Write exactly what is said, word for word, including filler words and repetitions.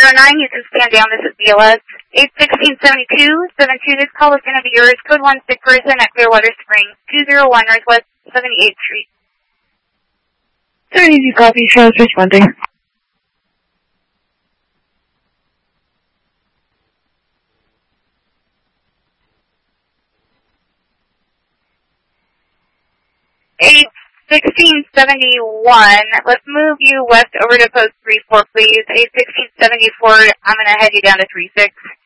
zero nine, you can stand down. This is B L S. eight sixteen seventy-two, seven two, this call is going to be yours. Code one, sick person at Clearwater Springs, two oh one Northwest seventy-eighth Street. Sir, easy copy, shows responding. eight sixteen seventy-one, let's move you west over to post three four, please. eight sixteen seventy-four, I'm going to head you down to three six.